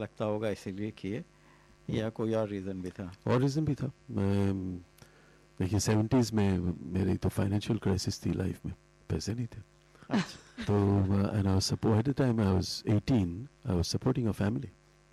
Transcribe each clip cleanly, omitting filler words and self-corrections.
लगता होगा इसीलिए किए, या कोई और रीज़न भी था? और रीज़न भी था। मैं देखिए 70s में मेरी तो फाइनेंशियल क्राइसिस थी लाइफ में, पैसे नहीं थे। तो and I was support at the time I was 18, I was supporting a family.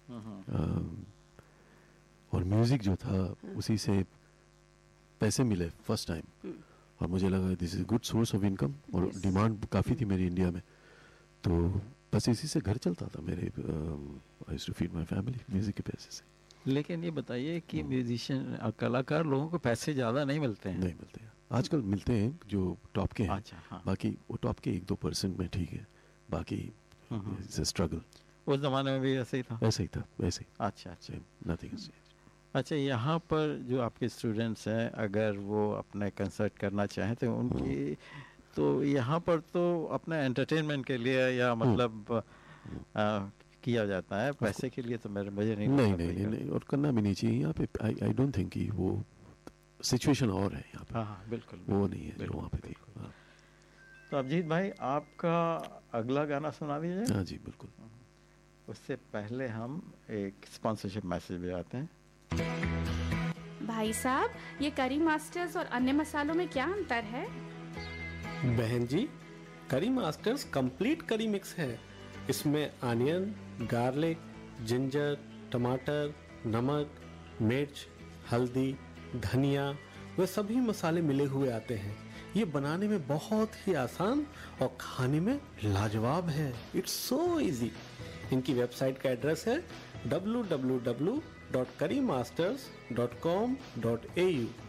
और म्यूज़िक जो था उसी से पैसे मिले फर्स्ट टाइम, और मुझे लगा this is good source of income, और डिमांड काफ़ी थी मेरी इंडिया में, तो बस इसी से घर चलता था मेरे। I used to feed my family music के पैसे से। लेकिन ये बताइए कि म्यूजिशियन कलाकार लोगों को पैसे ज़्यादा नहीं मिलते हैं? नहीं मिलते हैं, आजकल मिलते हैं जो टॉप के हैं। अच्छा, हाँ। बाकी वो टॉप के 1-2% में ठीक है, बाकी इट्स अ स्ट्रगल। उस ज़माने में भी ऐसे ही था? ऐसे ही था, वैसे ही। अच्छा अच्छा। Nothing is changed. अच्छा, यहाँ पर जो आपके स्टूडेंट्स हैं, अगर वो अपने कंसर्ट करना चाहें तो उनकी, तो यहाँ पर तो अपने एंटरटेनमेंट के लिए या मतलब किया जाता है, पैसे के लिए तो मुझे नहीं नहीं लगता नहीं कोई नहीं, और करना भी नहीं चाहिए यहाँ पे। आई डोंट थिंक कि वो सिचुएशन और है यहाँ पे। हाँ हाँ, बिल्कुल वो नहीं है जो वहाँ पे थी। हाँ। तो अभिजीत भाई, आपका अगला गाना सुना दीजिए। हाँ जी बिल्कुल। उससे पहले हम एक स्पॉन्सरशिप मैसेज भी आते हैं। भाई साहब, ये करी मास्टर्स और अन्य मसालों में क्या अंतर है? बहन जी, करी मास्टर्स कंप्लीट करी मिक्स है। इसमें अनियन, गार्लिक, जिंजर, टमाटर, नमक, मिर्च, हल्दी, धनिया वे सभी मसाले मिले हुए आते हैं। ये बनाने में बहुत ही आसान और खाने में लाजवाब है। It's so easy. इनकी वेबसाइट का एड्रेस है www.currymasters.com.au।